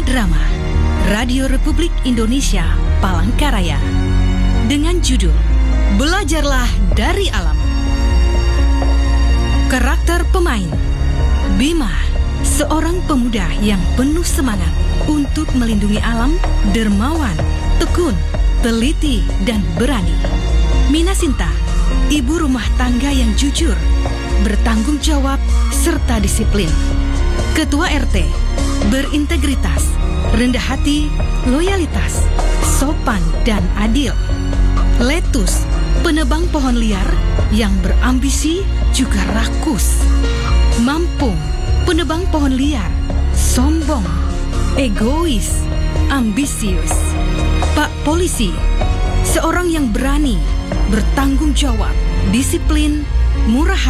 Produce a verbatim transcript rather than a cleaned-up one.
drama Radio Republik Indonesia Palangkaraya dengan judul Belajarlah dari Alam. Karakter pemain: Bima, seorang pemuda yang penuh semangat untuk melindungi alam, dermawan, tekun, teliti, dan berani. Minasinta, ibu rumah tangga yang jujur, bertanggung jawab, serta disiplin. Ketua R T, berintegritas, rendah hati, loyalitas, sopan, dan adil. Letus, penebang pohon liar yang berambisi juga rakus. Mampung, penebang pohon liar, sombong, egois, ambisius. Pak Polisi, seorang yang berani, bertanggung jawab, disiplin, murah hati.